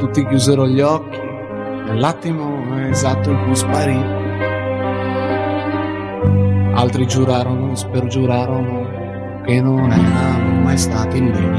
Tutti chiusero gli occhi nell'attimo esatto in cui sparì. Altri giurarono, spergiurarono che non erano mai stati lì.